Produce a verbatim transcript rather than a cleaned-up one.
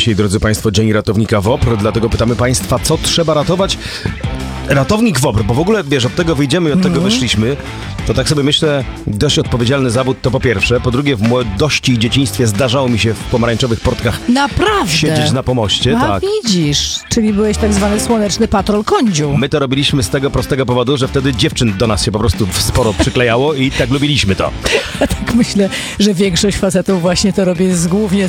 Dzisiaj, drodzy Państwo, Dzień Ratownika W O P R, dlatego pytamy Państwa, co trzeba ratować? Ratownik W O P R, bo w ogóle, wiesz, od tego wyjdziemy i od tego wyszliśmy, to tak sobie myślę, dość odpowiedzialny zawód to po pierwsze, po drugie w młodości i dzieciństwie zdarzało mi się w pomarańczowych portkach Naprawdę? siedzieć na pomoście. A Tak. widzisz, czyli byłeś tak zwany słoneczny patrol kądziu. My to robiliśmy z tego prostego powodu, że wtedy dziewczyn do nas się po prostu sporo przyklejało i tak lubiliśmy to. Ja tak myślę, że większość facetów właśnie to robi z, głównie